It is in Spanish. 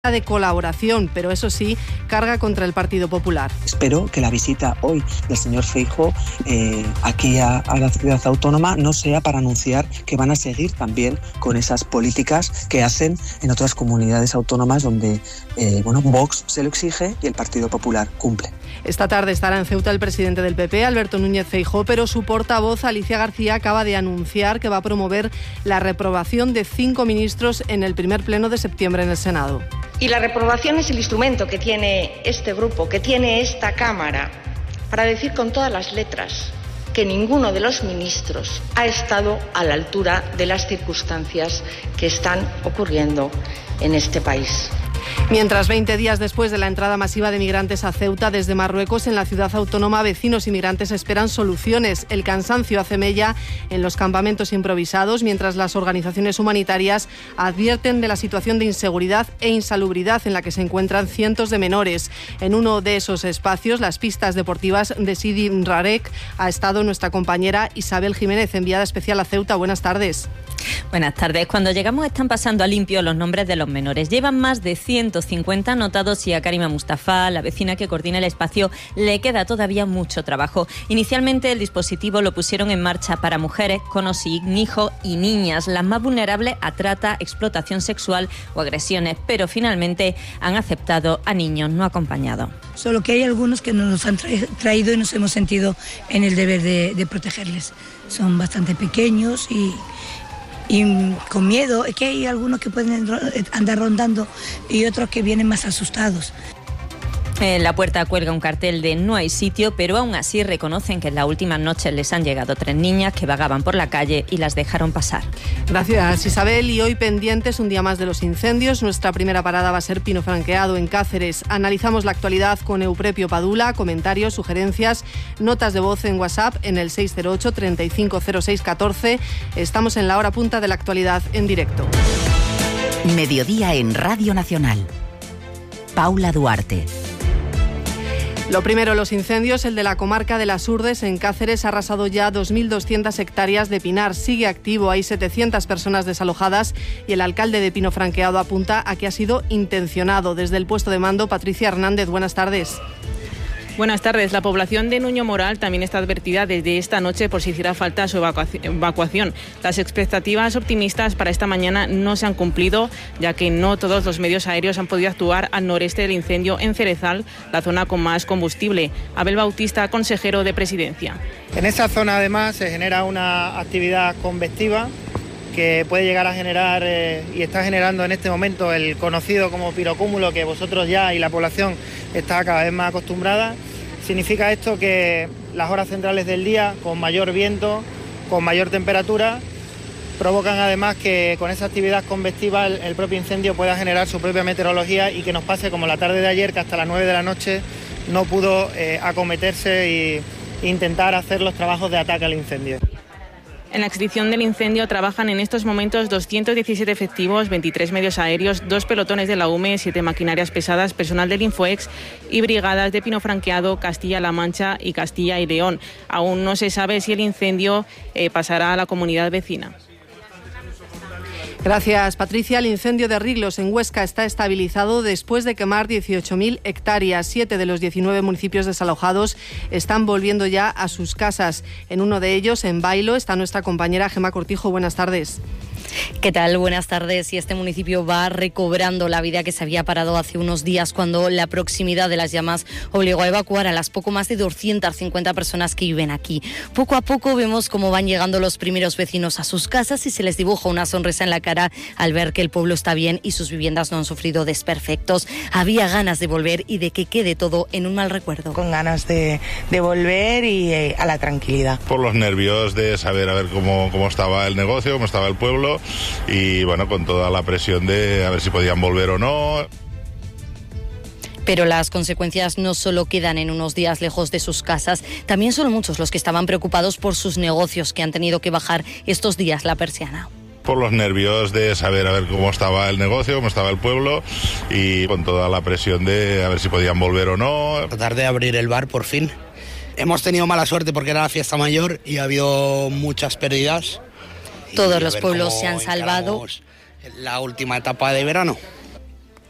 de colaboración, pero eso sí, carga contra el Partido Popular. Espero que la visita hoy del señor Feijóo aquí a la ciudad autónoma no sea para anunciar que van a seguir también con esas políticas que hacen en otras comunidades autónomas donde Vox se lo exige y el Partido Popular cumple. Esta tarde estará en Ceuta el presidente del PP, Alberto Núñez Feijóo, pero su portavoz, Alicia García, acaba de anunciar que va a promover la reprobación de 5 ministros en el primer pleno de septiembre en el Senado. Y la reprobación es el instrumento que tiene este grupo, que tiene esta Cámara, para decir con todas las letras que ninguno de los ministros ha estado a la altura de las circunstancias que están ocurriendo en este país. Mientras 20 días después de la entrada masiva de migrantes a Ceuta desde Marruecos, en la ciudad autónoma vecinos y migrantes esperan soluciones. El cansancio hace mella en los campamentos improvisados, mientras las organizaciones humanitarias advierten de la situación de inseguridad e insalubridad en la que se encuentran cientos de menores. En uno de esos espacios, las pistas deportivas de Sidi Rarek, ha estado nuestra compañera Isabel Jiménez, enviada especial a Ceuta. Buenas tardes. Buenas tardes. Cuando llegamos están pasando a limpio los nombres de los menores. Llevan más de 150 anotados y a Karima Mustafa, la vecina que coordina el espacio, le queda todavía mucho trabajo. Inicialmente el dispositivo lo pusieron en marcha para mujeres con o sin hijos y niñas, las más vulnerables a trata, explotación sexual o agresiones, pero finalmente han aceptado a niños no acompañados. Solo que hay algunos que nos han traído y nos hemos sentido en el deber de protegerles. Son bastante pequeños y con miedo. Es que hay algunos que pueden andar rondando y otros que vienen más asustados. En la puerta cuelga un cartel de no hay sitio, pero aún así reconocen que en las últimas noches les han llegado 3 niñas que vagaban por la calle y las dejaron pasar. Gracias, Isabel. Y hoy pendientes un día más de los incendios. Nuestra primera parada va a ser Pino Franqueado, en Cáceres. Analizamos la actualidad con Euprepio Padula. Comentarios, sugerencias, notas de voz en WhatsApp en el 608 3506 14. Estamos en la hora punta de la actualidad en directo. Mediodía en Radio Nacional. Paula Duarte. Lo primero, los incendios. El de la comarca de Las Urdes, en Cáceres, ha arrasado ya 2.200 hectáreas de pinar. Sigue activo, hay 700 personas desalojadas y el alcalde de Pino Franqueado apunta a que ha sido intencionado. Desde el puesto de mando, Patricia Hernández, buenas tardes. Buenas tardes. La población de Nuño Moral también está advertida desde esta noche por si hiciera falta su evacuación. Las expectativas optimistas para esta mañana no se han cumplido, ya que no todos los medios aéreos han podido actuar al noreste del incendio en Cerezal, la zona con más combustible. Abel Bautista, consejero de Presidencia. En esa zona además se genera una actividad convectiva que puede llegar a generar y está generando en este momento el conocido como pirocúmulo, que vosotros ya y la población está cada vez más acostumbrada. Significa esto que las horas centrales del día, con mayor viento, con mayor temperatura, provocan además que con esa actividad convectiva el propio incendio pueda generar su propia meteorología y que nos pase como la tarde de ayer, que hasta las 9 de la noche no pudo acometerse e intentar hacer los trabajos de ataque al incendio. En la extinción del incendio trabajan en estos momentos 217 efectivos, 23 medios aéreos, 2 pelotones de la UME, 7 maquinarias pesadas, personal del Infoex y brigadas de Pino Franqueado, Castilla-La Mancha y Castilla y León. Aún no se sabe si el incendio pasará a la comunidad vecina. Gracias, Patricia. El incendio de Riglos, en Huesca, está estabilizado después de quemar 18.000 hectáreas. 7 de los 19 municipios desalojados están volviendo ya a sus casas. En uno de ellos, en Bailo, está nuestra compañera Gemma Cortijo. Buenas tardes. ¿Qué tal? Buenas tardes. Y este municipio va recobrando la vida que se había parado hace unos días cuando la proximidad de las llamas obligó a evacuar a las poco más de 250 personas que viven aquí. Poco a poco vemos cómo van llegando los primeros vecinos a sus casas y se les dibuja una sonrisa en la cara al ver que el pueblo está bien y sus viviendas no han sufrido desperfectos. Había ganas de volver y de que quede todo en un mal recuerdo. Con ganas de volver y a la tranquilidad. Por los nervios de saber a ver cómo estaba el negocio, cómo estaba el pueblo y bueno, con toda la presión de a ver si podían volver o no. Pero las consecuencias no solo quedan en unos días lejos de sus casas, también son muchos los que estaban preocupados por sus negocios, que han tenido que bajar estos días la persiana. Por los nervios de saber a ver cómo estaba el negocio, cómo estaba el pueblo y con toda la presión de a ver si podían volver o no. Tratar de abrir el bar por fin. Hemos tenido mala suerte porque era la fiesta mayor y ha habido muchas pérdidas. Todos los pueblos se han salvado. La última etapa de verano.